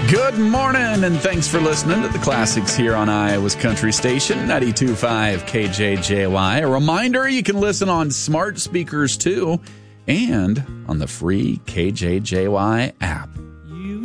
Good morning, and thanks for listening to the classics here on Iowa's Country Station, 92.5 KJJY. A reminder, you can listen on smart speakers, too, and on the free KJJY app.